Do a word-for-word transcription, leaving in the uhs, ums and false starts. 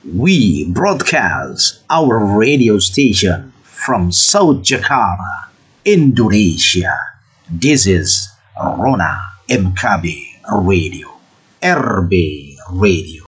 We broadcast our radio station from South Jakarta, Indonesia. This is Rona M K B Radio, R B Radio.